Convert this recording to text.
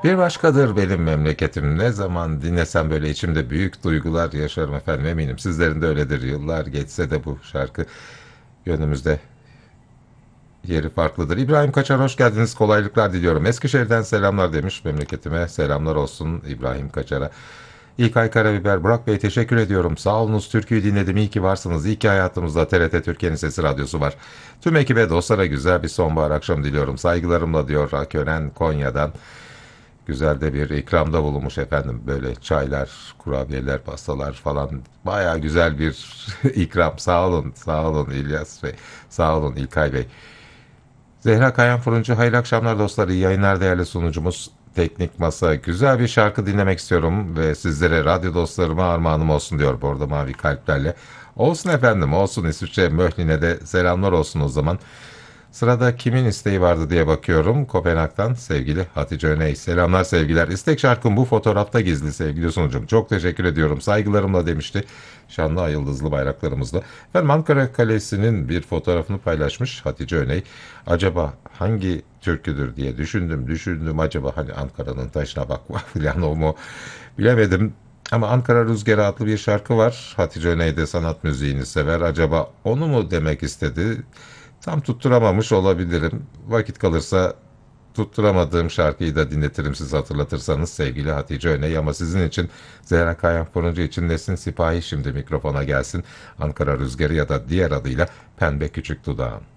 Bir başkadır benim memleketim. Ne zaman dinlesem böyle içimde büyük duygular yaşarım efendim. Eminim sizlerin de öyledir. Yıllar geçse de bu şarkı gönlümüzde yeri farklıdır. İbrahim Kaçar hoş geldiniz. Kolaylıklar diliyorum. Eskişehir'den selamlar demiş. Memleketime selamlar olsun İbrahim Kaçar'a. İlkay Karabiber, Burak Bey teşekkür ediyorum. Sağ olunuz, türküyü dinledim. İyi ki varsınız. İyi ki hayatımızda TRT Türkiye'nin Sesi Radyosu var. Tüm ekibe dostlara güzel bir sonbahar akşamı diliyorum. Saygılarımla diyor Akören Konya'dan. Güzel de bir ikramda bulunmuş efendim. Böyle çaylar, kurabiyeler, pastalar falan. Baya güzel bir ikram. Sağ olun, sağ olun İlyas Bey. Sağ olun İlkay Bey. Zehra Kayan Fırıncı, hayırlı akşamlar dostlar. İyi yayınlar değerli sunucumuz. Teknik Masa. Güzel bir şarkı dinlemek istiyorum ve sizlere radyo dostlarıma armağanım olsun diyor burada mavi kalplerle. Olsun efendim, olsun. İsviçre Möhlin'e de selamlar olsun o zaman. Sırada kimin isteği vardı diye bakıyorum. Kopenhag'dan sevgili Hatice Öney. Selamlar sevgiler. İstek şarkım bu fotoğrafta gizli sevgili sunucum. Çok teşekkür ediyorum. Saygılarımla demişti. Şanlı ay yıldızlı bayraklarımızla. Efendim Ankara Kalesi'nin bir fotoğrafını paylaşmış Hatice Öney. Acaba hangi türküdür diye düşündüm. Acaba hani Ankara'nın taşına bak falan o mu bilemedim. Ama Ankara Rüzgarı adlı bir şarkı var. Hatice Öney de sanat müziğini sever. Acaba onu mu demek istedi? Tam tutturamamış olabilirim. Vakit kalırsa tutturamadığım şarkıyı da dinletirim siz hatırlatırsanız sevgili Hatice Öney. Ama sizin için Zehra Kayan Fırıncı için Nesin Sipahi şimdi mikrofona gelsin. Ankara Rüzgarı ya da diğer adıyla Pembe Küçük Dudağım.